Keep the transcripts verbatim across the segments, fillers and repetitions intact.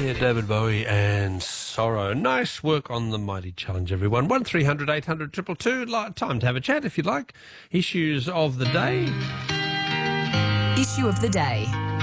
Yeah, David Bowie and Sorrow. Nice work on the Mighty Challenge, everyone. one three hundred eight hundred two two two. Time to have a chat if you'd like. Issues of the day. Issue of the day.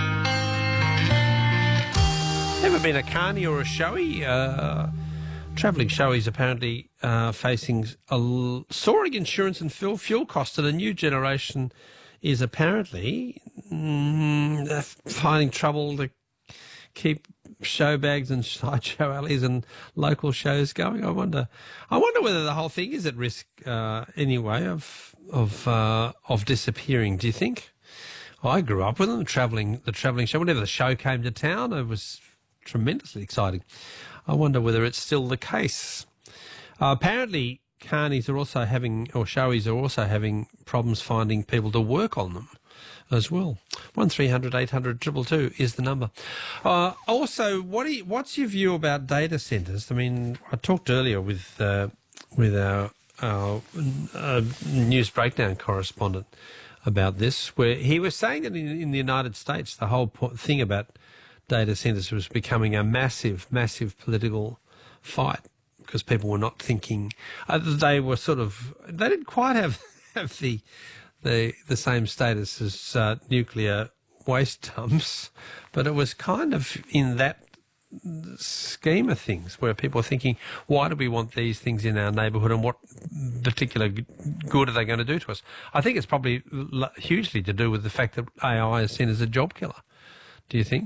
Ever been a carny or a showy? Uh, travelling showies apparently uh, facing a l- soaring insurance and fuel, fuel costs, and a new generation is apparently mm, finding trouble to keep show bags and sideshow alleys and local shows going. I wonder, I wonder whether the whole thing is at risk uh, anyway of of uh, of disappearing. Do you think? I grew up with them, the travelling the travelling show. Whenever the show came to town, it was tremendously exciting. I wonder whether it's still the case. Uh, apparently, carnies are also having, or showies are also having problems finding people to work on them as well. one three hundred eight hundred two two two is the number. Uh, also, what do you, what's your view about data centres? I mean, I talked earlier with uh, with our, our uh, news breakdown correspondent about this, where he was saying that in, in the United States, the whole po- thing about data centres was becoming a massive, massive political fight because people were not thinking, uh, they were sort of, they didn't quite have, have the the the same status as uh, nuclear waste dumps, but it was kind of in that scheme of things where people are thinking, why do we want these things in our neighbourhood and what particular good are they going to do to us? I think it's probably hugely to do with the fact that A I is seen as a job killer. Do you think?